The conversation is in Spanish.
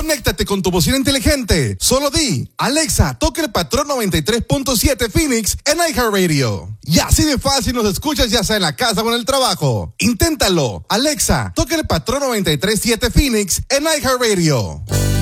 Conéctate con tu bocina inteligente. Solo di, Alexa, toca el patrón 93.7 Phoenix en iHeartRadio. Y así de fácil nos escuchas ya sea en la casa o en el trabajo. Inténtalo. Alexa, toca el patrón 93.7 Phoenix en iHeartRadio.